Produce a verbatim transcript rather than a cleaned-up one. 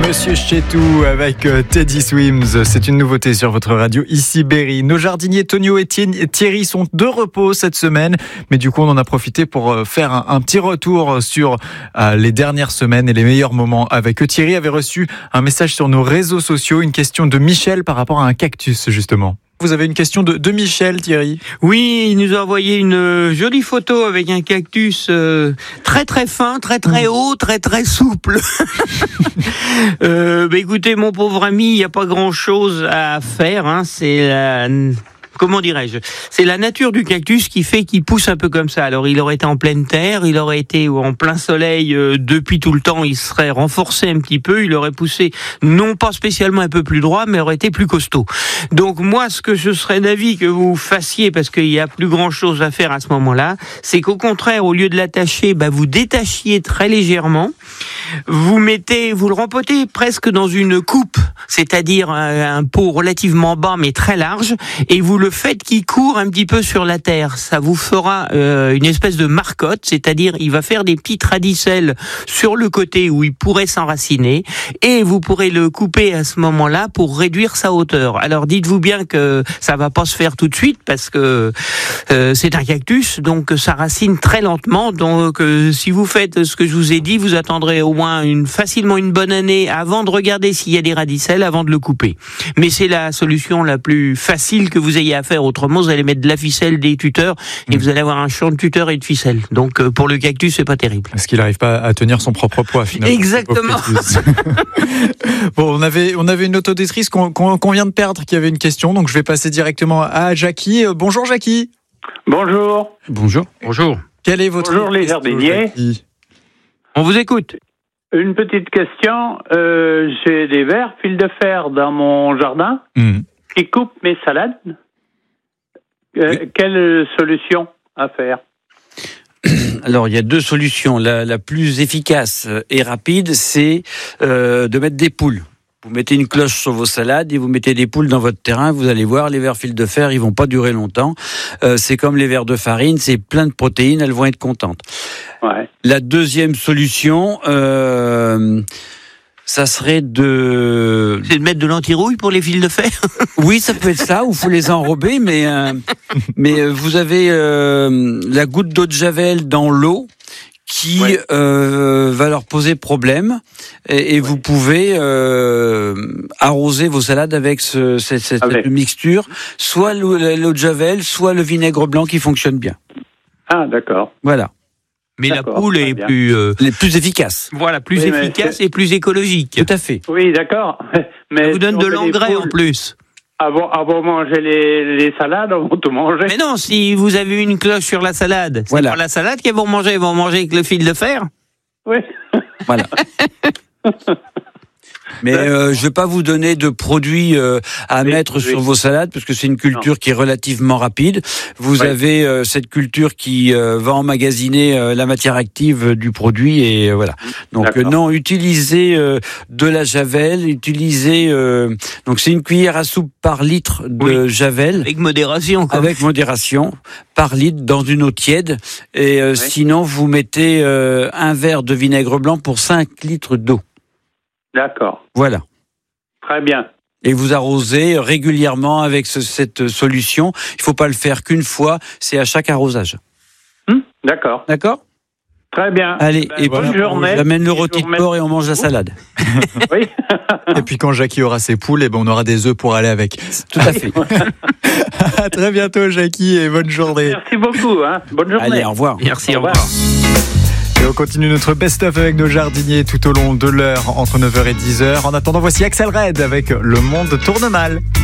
Monsieur Chetou avec Teddy Swims, c'est une nouveauté sur votre radio ici Berry. Nos jardiniers Tonio et Thierry sont de repos cette semaine, mais du coup on en a profité pour faire un, un petit retour sur euh, les dernières semaines et les meilleurs moments avec eux. Thierry avait reçu un message sur nos réseaux sociaux, une question de Michel par rapport à un cactus justement. Vous avez une question de, de Michel, Thierry ? Oui, il nous a envoyé une jolie photo avec un cactus euh, très très fin, très très haut, très très souple. euh, bah écoutez, mon pauvre ami, il n'y a pas grand-chose à faire. Hein, c'est la... Comment dirais-je ? C'est la nature du cactus qui fait qu'il pousse un peu comme ça. Alors, il aurait été en pleine terre, il aurait été en plein soleil euh, depuis tout le temps, il serait renforcé un petit peu, il aurait poussé non pas spécialement un peu plus droit, mais aurait été plus costaud. Donc, moi, ce que je serais d'avis que vous fassiez, parce qu'il y a plus grand-chose à faire à ce moment-là, c'est qu'au contraire, au lieu de l'attacher, bah, vous détachiez très légèrement, vous mettez, vous le rempotez presque dans une coupe, c'est-à-dire un, un pot relativement bas mais très large, et vous le faites qu'il court un petit peu sur la terre. Ça vous fera euh, une espèce de marcotte, c'est-à-dire il va faire des petites radicelles sur le côté où il pourrait s'enraciner, et vous pourrez le couper à ce moment-là pour réduire sa hauteur. Alors dites-vous bien que ça va pas se faire tout de suite parce que euh, c'est un cactus, donc ça racine très lentement. Donc euh, si vous faites ce que je vous ai dit, vous attendrez au moins une, facilement une bonne année avant de regarder s'il y a des radicelles, avant de le couper. Mais c'est la solution la plus facile que vous ayez à faire. Autrement, vous allez mettre de la ficelle, des tuteurs, et mmh. vous allez avoir un champ de tuteurs et de ficelle. Donc, euh, pour le cactus, c'est pas terrible. Parce qu'il n'arrive pas à tenir son propre poids, finalement. Exactement. Bon, on avait, on avait une auditrice qu'on, qu'on, qu'on vient de perdre qui avait une question, donc je vais passer directement à Jackie. Euh, bonjour, Jackie. Bonjour. Bonjour. Bonjour. Quelle est votre Bonjour, les question, jardiniers. Jackie ? On vous écoute. Une petite question. Euh, j'ai des vers fil de fer dans mon jardin mmh. qui coupent mes salades. Euh, oui. Quelle solution à faire ? Alors, il y a deux solutions. La, la plus efficace et rapide, c'est euh, de mettre des poules. Vous mettez une cloche sur vos salades et vous mettez des poules dans votre terrain. Vous allez voir, les vers fil de fer, ils vont pas durer longtemps. Euh, c'est comme les vers de farine, c'est plein de protéines, elles vont être contentes. Ouais. La deuxième solution... Euh, ça serait de... C'est de mettre de l'antirouille pour les fils de fer ? Oui, ça peut être ça, ou faut les enrober, mais, euh, mais vous avez euh, la goutte d'eau de javel dans l'eau qui ouais. euh, va leur poser problème, et, et ouais. vous pouvez euh, arroser vos salades avec ce, cette, cette, avec. cette mixture, soit l'eau, l'eau de javel, soit le vinaigre blanc qui fonctionne bien. Ah, d'accord. Voilà. Mais d'accord, la poule est plus, euh, les plus efficace. Voilà, plus oui, efficace et plus écologique. Tout à fait. Oui, d'accord. Mais ça vous donne si de l'engrais poules, en plus. Avant, avant manger les, les salades, on va tout manger. Mais non, si vous avez une cloche sur la salade, c'est voilà. pas la salade qu'elles vont manger, elles vont manger avec le fil de fer. Oui. Voilà. Mais euh, je ne vais pas vous donner de produits euh, à oui, mettre oui. sur vos salades parce que c'est une culture non. qui est relativement rapide. Vous oui. avez euh, cette culture qui euh, va emmagasiner euh, la matière active du produit et euh, voilà. Donc euh, non, utilisez euh, de la javel, utilisez euh, donc c'est une cuillère à soupe par litre de oui. javel avec modération. Quoi. Avec modération par litre dans une eau tiède et euh, oui. sinon vous mettez euh, un verre de vinaigre blanc pour cinq litres d'eau. D'accord. Voilà. Très bien. Et vous arrosez régulièrement avec ce, cette solution. Il ne faut pas le faire qu'une fois, c'est à chaque arrosage. Hum, d'accord. D'accord ? Très bien. Allez, ben, et bonne puis, journée. on amène le rôti de porc et on mange la salade. Oui. Et puis quand Jackie aura ses poules, eh ben on aura des œufs pour aller avec. Tout à fait. À très bientôt, Jackie, et bonne journée. Merci beaucoup. Hein. Bonne journée. Allez, au revoir. Merci, au revoir. Au revoir. Et on continue notre best-of avec nos jardiniers tout au long de l'heure, entre neuf heures et dix heures. En attendant, voici Axel Red avec Le Monde tourne mal.